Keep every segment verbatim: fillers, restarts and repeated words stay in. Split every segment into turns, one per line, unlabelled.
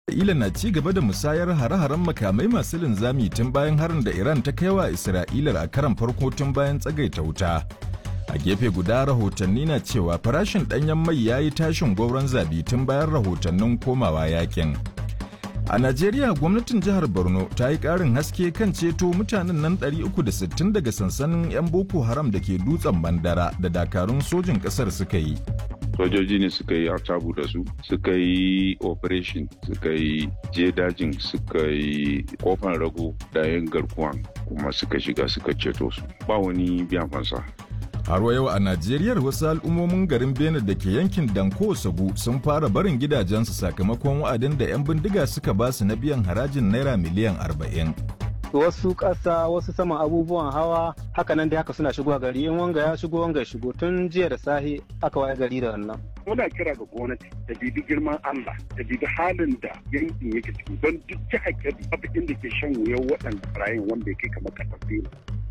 Isra'ila na ci gaba da musayar hare-haren makamai masu linzami tun bayan harin da Iran ta kai wa Isra'ila a karan farko tun bayan tsagaita wuta. A gefe guda rahotanni na cewa farashin ɗanyen mai ya yi tashin gwauron zabi tun bayan rahotannin komawa yakin. A Najeriya gwamnatin jihar Borno ta yi ƙarin haske kan ceto mutanen nan ɗari uku da sittin daga sansanin 'yan Boko Haram da ke dutsen Bandara da dakarun sojin ƙasar suka yi.
Sojoji ne suka yi artabu da su, suka yi operation, suka yi je dajin, suka yi kofan rago da yin garkuwan kuma suka shiga suka ceto su. Ba wani biyan fansa.
Har yau a Najeriya wasu al'ummomin garin Benin da ke yankin Danko Sagu sun fara barin gidajensu sakamakon wa'adin da 'yan bindiga suka ba su na biyan harajin naira miliyan arba'in.
Wasu ƙasa wasu saman abubuwan hawa haka nan dai haka suna shigowa gari in wanga ya shigo wanga ya shigo tun jiya da sahi aka waye gari da wannan.
Muna kira ga gwamnati da bibi girman Allah da bibi halin da yankin yake ciki don duk jihar Kebbi babu inda ke shan wuyan waɗanda barayin wanda yake kamar ƙasar Benin.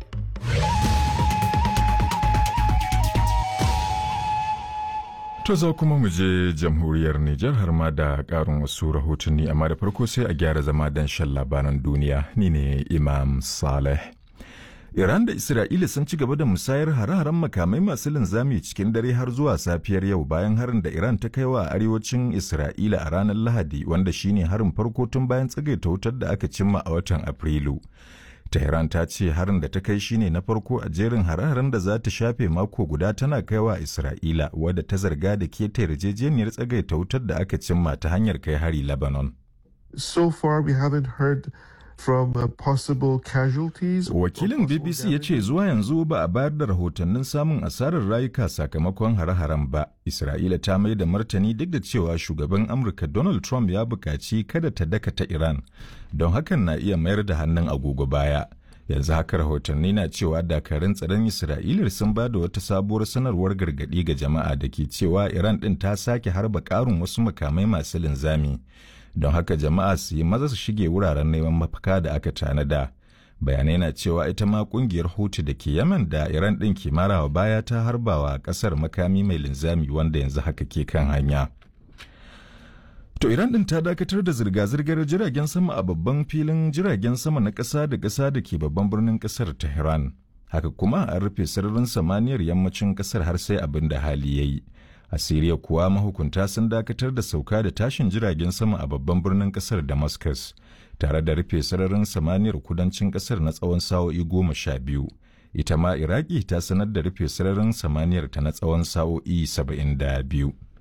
To za kuma mu je jamhuriyar Nijar har ma da ƙarin wasu rahotanni amma da farko sai a gyara zama don shan labaran duniya ni ne Imam Saleh. Iran da Isra'ila sun ci gaba da musayar hare-haren makamai masu linzami cikin dare har zuwa safiyar yau bayan harin da Iran ta kai wa arewacin Isra'ila a ranar Lahadi wanda shine harin farko tun bayan tsagaita wutar da aka cimma a watan Afrilu. Tehran ta ce harin da ta kai shine na farko a jerin hare-haren da za ta shafe mako guda tana kaiwa Isra'ila wadda ta zarga da keta yarjejeniyar tsagaita wutar da aka cimma ta hanyar kai hari Lebanon.
So far we haven't heard from uh, possible casualties.
Wakilin B B C ya ce zuwa yanzu ba a bayar da rahotannin samun asarar rayuka sakamakon hare-haren ba. Isra'ila ta mai da martani duk da cewa shugaban Amurka Donald Trump ya buƙaci kada ta dakata Iran, don hakan na iya mayar da hannun agogo baya. Yanzu haka rahotanni na cewa dakarun tsaron Isra'ila sun ba da wata sabuwar sanarwar gargaɗi ga jama'a da ke cewa Iran ɗin ta sake harba ƙarin wasu makamai masu linzami. Don haka jama'a su yi maza su shige wuraren neman mafaka da aka tanada. Bayanai na cewa ita ma kungiyar Houthi da ke Yemen da Iran ɗin ke marawa baya ta harbawa ƙasar makami mai linzami wanda yanzu haka ke kan hanya. To Iran ɗin ta dakatar da zirga-zirgar jiragen sama a babban filin jiragen sama na ƙasa da ƙasa da ke babban birnin ƙasar Tehran. Haka kuma an rufe sararin samaniyar yammacin ƙasar har sai abin da hali ya yi. A Siriya kuwa mahukunta sun dakatar da sauka da tashin jiragen sama a babban birnin kasar Damascus, tare da rufe sararin samaniyar kudancin kasar na tsawon sa'o'i goma sha biyu. Ita ma Iraki ta sanar da rufe sararin samaniyar ta na tsawon sa'o'i saba'in da biyu.